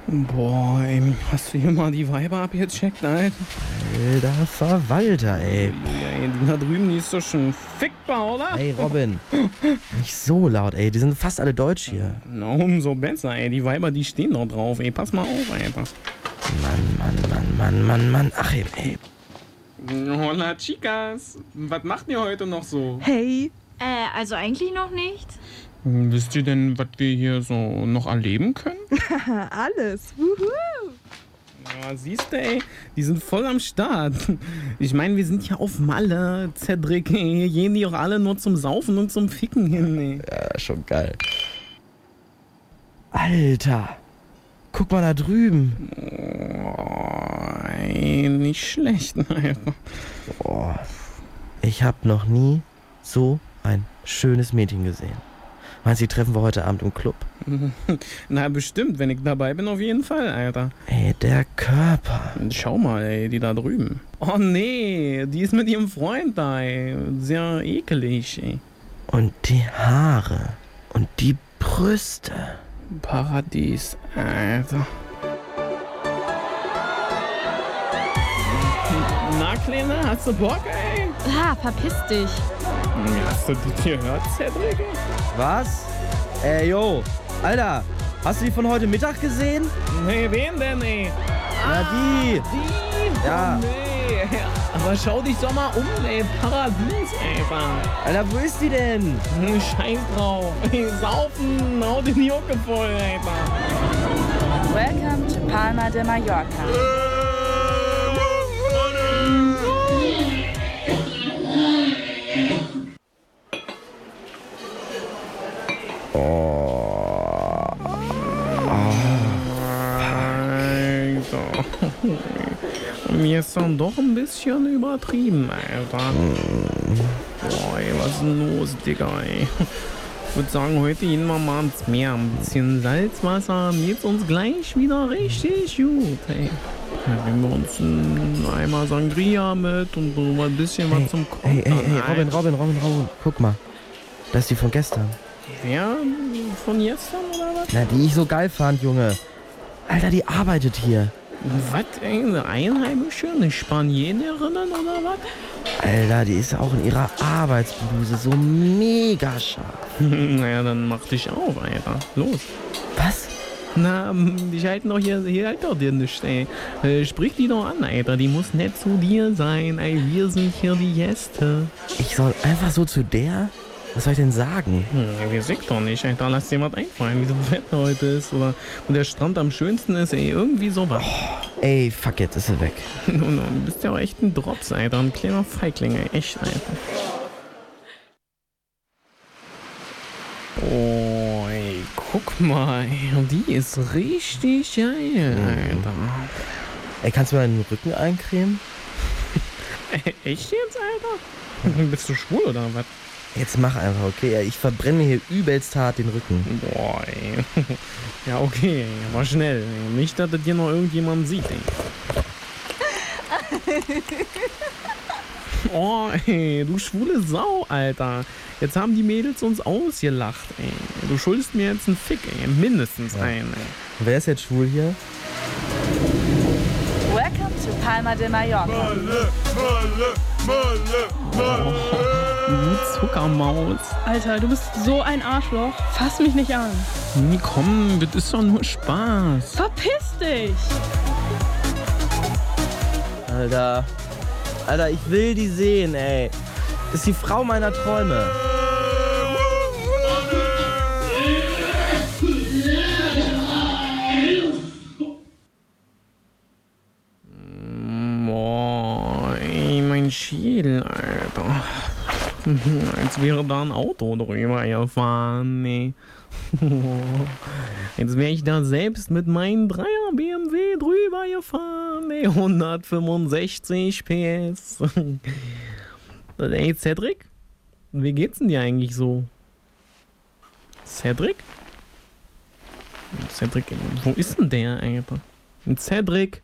Boah, ey, hast du hier mal die Weiber abgecheckt, Alter? Alter Verwalter, ey. Ey, die da drüben, die ist doch schon fickbar, oder? Ey, Robin. Nicht so laut, ey. Die sind fast alle deutsch hier. Na, umso besser, ey. Die Weiber, die stehen doch drauf, ey. Pass mal auf, Alter. Mann. Ach, ey. Hola, Chicas. Was macht ihr heute noch so? Hey. Also eigentlich noch nicht. Wisst ihr denn, was wir hier so noch erleben können? Alles. Wuhu. Ja, siehst du, ey, die sind voll am Start. Ich meine, wir sind hier auf Malle, Cedric, ey. Hier gehen die auch alle nur zum Saufen und zum Ficken hin, ey. Ja, schon geil. Alter. Guck mal da drüben. Oh, ey, nicht schlecht, Alter. Boah. Ich hab noch nie so ein schönes Mädchen gesehen. Meinst du, die treffen wir heute Abend im Club? Na, bestimmt, wenn ich dabei bin, auf jeden Fall, Alter. Ey, der Körper. Schau mal, ey, die da drüben. Oh, nee, die ist mit ihrem Freund da, ey. Sehr ekelig, ey. Und die Haare. Und die Brüste. Paradies, Alter. Na, Kleine, hast du Bock, ey? Verpiss dich. Hast du das gehört, Cedric? Was? Yo. Alter, hast du die von heute Mittag gesehen? Nee, wen denn, ey? Na, die. Die? Ja. Oh, nee. Aber schau dich doch mal um, ey. Paradies, ey. Alter, wo ist die denn? Scheiß drauf. Ey, saufen, hau den Jucke voll, ey. Welcome to Palma de Mallorca. Alter. Mir ist dann doch ein bisschen übertrieben, Alter. Boah, ey, was ist denn los, Digga, ey? Ich würde sagen, heute gehen wir mal ins Meer. Ein bisschen Salzwasser, dann geht's uns gleich wieder richtig gut, ey. Dann nehmen wir uns einen Eimer Sangria mit und so ein bisschen was zum Kochen. Hey, Robin. Guck mal. Das ist die von gestern. Wer? Von gestern oder was? Na, die ich so geil fand, Junge. Alter, die arbeitet hier. Was? Eine Einheimische? Eine Spanierin oder was? Alter, die ist auch in ihrer Arbeitsbluse so mega scharf. Naja, dann mach dich auf, Alter. Los. Was? Na, die halten doch hier halt doch dir nicht, ey. Sprich die doch an, Alter. Die muss nett zu dir sein, ey. Wir sind hier die Gäste. Ich soll einfach so zu der? Was soll ich denn sagen? Wir sehen doch nicht, Alter. Lass dir was einfallen, wie das Wetter heute ist. Oder wo der Strand am schönsten ist, ey. Irgendwie sowas. Ey, fuck, jetzt ist sie weg. Du bist ja auch echt ein Drops, Alter. Ein kleiner Feigling, ey. Echt, Alter. Oh, ey. Guck mal, ey. Die ist richtig geil, Alter. Ey, kannst du mal den Rücken eincremen? Echt jetzt, Alter? Bist du schwul oder was? Jetzt mach einfach, okay? Ich verbrenne hier übelst hart den Rücken. Boah, ey. Ja, okay, ey. Aber schnell. Ey. Nicht, dass das hier noch irgendjemand sieht, ey. Oh, ey. Du schwule Sau, Alter. Jetzt haben die Mädels uns ausgelacht, ey. Du schuldest mir jetzt einen Fick, ey. Mindestens einen, ey. Wer ist jetzt schwul hier? Welcome to Palma de Mallorca. Du Zuckermaus. Alter, du bist so ein Arschloch. Fass mich nicht an. Nee, komm, das ist doch nur Spaß. Verpiss dich! Alter, ich will die sehen, ey. Das ist die Frau meiner Träume. Boah, ey, mein Schädel, Alter. Als wäre da ein Auto drüber gefahren, nee. Jetzt wäre ich da selbst mit meinem 3er BMW drüber gefahren, ey. 165 PS. Ey, Cedric? Wie geht's denn dir eigentlich so? Cedric? Cedric, wo ist denn der, Alter? Cedric?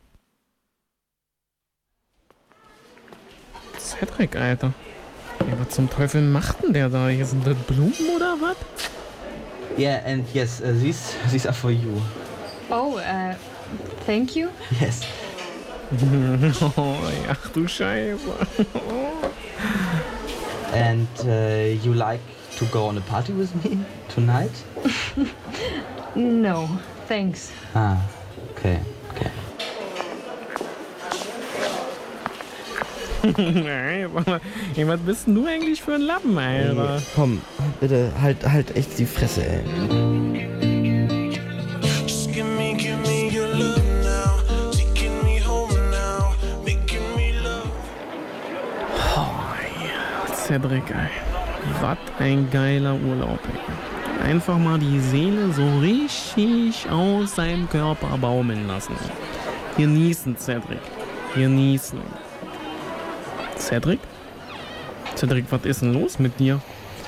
Cedric, Alter. Ey, was zum Teufel macht denn der da? Hier sind das Blumen oder was? Yeah, and yes, these are for you. Oh, thank you. Yes. Oh, ach du Scheiße. And you like to go on a party with me tonight? No, thanks. Ah, okay. Ey, was bist denn du eigentlich für ein Lappen, Alter? Hey, komm, bitte, halt echt die Fresse, ey. Just give me your love now. Taking me home now. Making me love. Cedric, ey. Was ein geiler Urlaub, ey. Einfach mal die Seele so richtig aus seinem Körper baumeln lassen. Genießen, Cedric. Genießen. Cedric? Cedric, was ist denn los mit dir?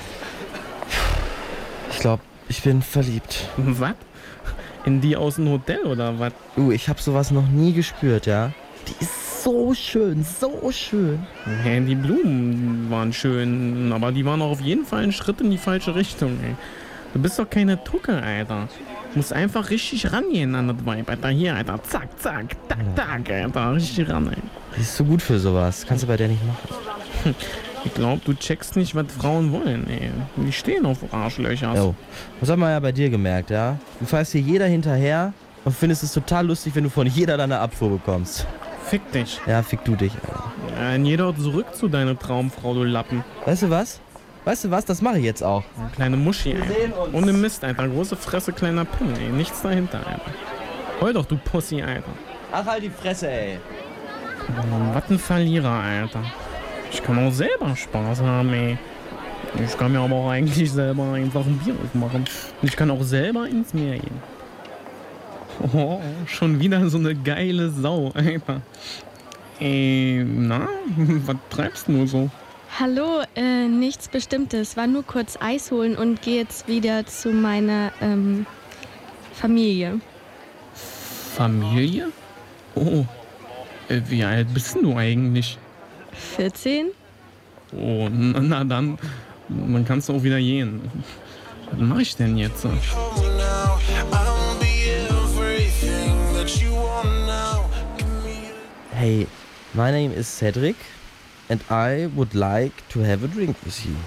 Ich glaube, ich bin verliebt. Was? In die aus dem Hotel oder was? Ich habe sowas noch nie gespürt, ja? Die ist so schön, so schön. Ja, die Blumen waren schön, aber die waren auch auf jeden Fall ein Schritt in die falsche Richtung, ey. Du bist doch keine Tucke, Alter. Du musst einfach richtig rangehen an das Vibe, Alter. Hier, Alter. Zack, zack, tak, tak, Alter. Richtig ran, ey. Die ist so gut für sowas. Kannst du bei der nicht machen. Ich glaub, du checkst nicht, was Frauen wollen, ey. Die stehen auf Arschlöcher. Oh, das hat man ja bei dir gemerkt, ja? Du fährst hier jeder hinterher und findest es total lustig, wenn du von jeder deine Abfuhr bekommst. Fick dich. Ja, fick du dich, Alter. Ja, jeder zurück zu deiner Traumfrau, du Lappen. Weißt du was? Das mache ich jetzt auch. Eine kleine Muschi, ey. sehen uns. Ohne Mist, Alter. Große Fresse, kleiner Pin, ey. Nichts dahinter, Alter. Heul doch, du Pussy, Alter. Ach, halt die Fresse, ey. Was ein Verlierer, Alter. Ich kann auch selber Spaß haben, ey. Ich kann mir aber auch eigentlich selber einfach ein Bier aufmachen. Und ich kann auch selber ins Meer gehen. Oh, schon wieder so eine geile Sau, Alter. Na, was treibst du so? Hallo, nichts Bestimmtes. War nur kurz Eis holen und gehe jetzt wieder zu meiner Familie. Familie? Oh, wie alt bist du eigentlich? 14? Oh, na dann kannst du auch wieder gehen. Was mache ich denn jetzt? Home now. I'll be everything that you want now. Give me Hey, my name is Cedric and I would like to have a drink with you.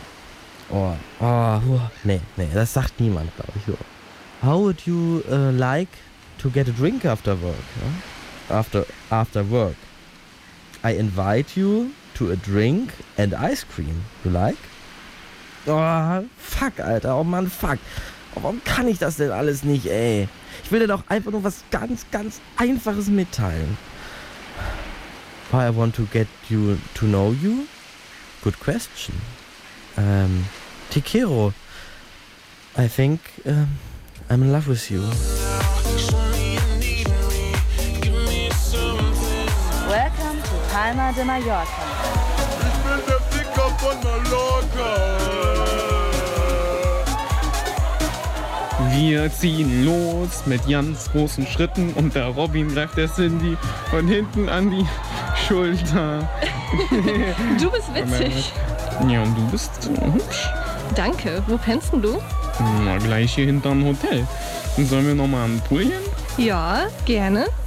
Nee, das sagt niemand, glaube ich. How would you like to get a drink after work? Huh? After work. I invite you to a drink and ice cream. You like? Oh, fuck, Alter. Oh Mann, fuck. Oh, warum kann ich das denn alles nicht, ey? Ich will dir doch einfach nur was ganz, ganz Einfaches mitteilen. Why I want to get you to know you? Good question. Te quiero. I think I'm in love with you. show me you need me. Give me something. Welcome to Palma de Mallorca. Ich bin der Dicker von Mallorca. Wir ziehen los mit ganz großen Schritten und der Robin greift der Cindy von hinten an die Schulter. Du bist witzig. Ja, und du bist hübsch. Danke. Wo pennst denn du? Na, gleich hier hinterm Hotel. Und sollen wir nochmal am Pool gehen? Ja, gerne.